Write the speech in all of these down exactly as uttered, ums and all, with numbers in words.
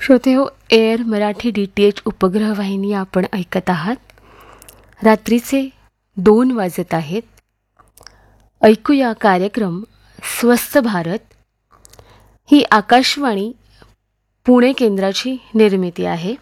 श्रोतेहो, air Marathi D T H उपग्रह वाहिनी आपण ऐकत आहात. रात्रीचे दोन वाजत आहेत. ऐकूया कार्यक्रम स्वस्थ भारत. ही आकाशवाणी पुणे केंद्राची निर्मिती आहे.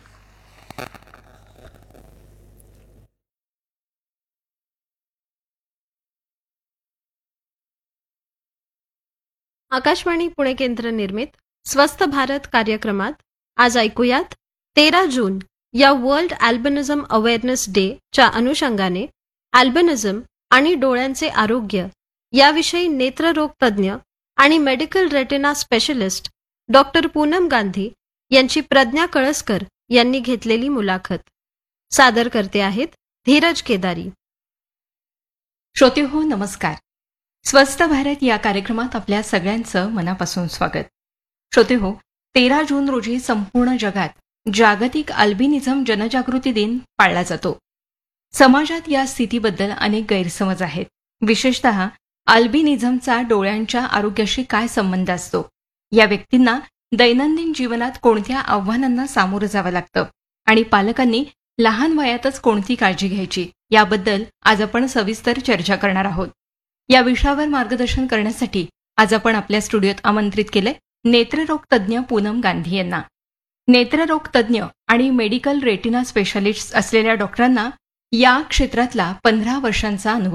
आकाशवाणी पुणे केंद्र निर्मित स्वस्थ भारत कार्यक्रमात आज ऐकूयात तेरा जून या वर्ल्ड अल्बिनिझम अवेअरनेस डे च्या अनुषंगाने अल्बिनिझम आणि डोळ्यांचे आरोग्य याविषयी नेत्ररोग तज्ज्ञ आणि medical retina specialist doctor Poonam Gandhi यांची प्रज्ञा कळसकर यांनी घेतलेली मुलाखत. सादर करते आहेत धीरज केदारी. श्रोतेहो, नमस्कार. स्वस्थ भारत या कार्यक्रमात आपल्या सगळ्यांचं मनापासून स्वागत. श्रोतेहो, तेरा जून रोजी संपूर्ण जगात जागतिक अल्बिनिझम जनजागृती दिन पाळला जातो. समाजात या स्थितीबद्दल अनेक गैरसमज आहेत. विशेषतः अल्बिनिझमचा डोळ्यांच्या आरोग्याशी काय संबंध असतो, या व्यक्तींना दैनंदिन जीवनात कोणत्या आव्हानांना सामोरं जावं लागतं आणि पालकांनी लहान वयातच कोणती काळजी घ्यायची, याबद्दल आज आपण सविस्तर चर्चा करणार आहोत. या विषयावर मार्गदर्शन करण्यासाठी आज आपण आपल्या स्टुडिओत आमंत्रित केले नेत्ररोग तज्ज्ञ पूनम गांधी यांना. नेत्ररोग तज्ज्ञ आणि मेडिकल रेटिना स्पेशालिस्ट असलेल्या डॉक्टरांना या क्षेत्रातला पंधरा वर्षांचा अनुभव